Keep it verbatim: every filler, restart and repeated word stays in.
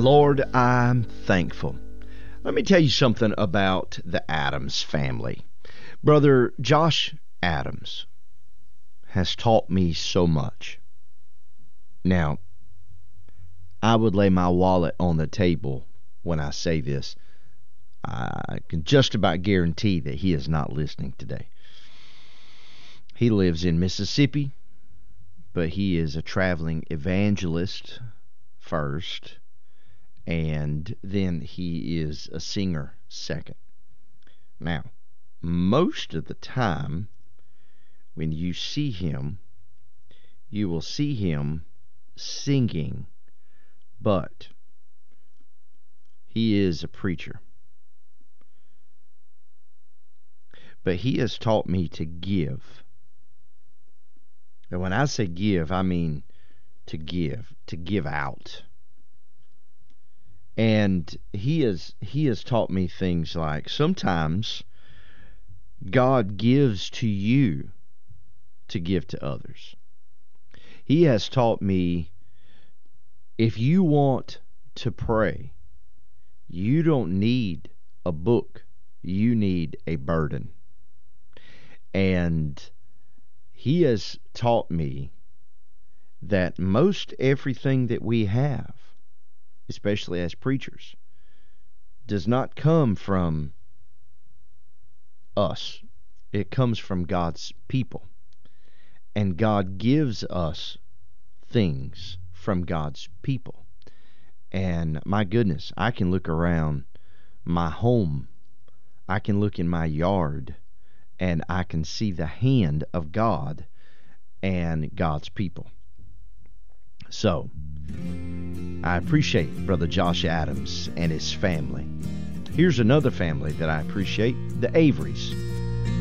Lord, I'm thankful. Let me tell you something about the Adams family. Brother Josh Adams has taught me so much. Now, I would lay my wallet on the table when I say this. I can just about guarantee that he is not listening today. He lives in Mississippi, but he is a traveling evangelist first, and then he is a singer second. Now, most of the time, when you see him, you will see him singing, but he is a preacher. But he has taught me to give. And when I say give, I mean to give, to give out. And he has he has taught me things like sometimes God gives to you to give to others. He has taught me if you want to pray, you don't need a book, you need a burden. And he has taught me that most everything that we have, especially as preachers, does not come from us. It comes from God's people. And God gives us things from God's people. And my goodness, I can look around my home. I can look in my yard, and I can see the hand of God and God's people. So, I appreciate Brother Josh Adams and his family. Here's another family that I appreciate, the Averys.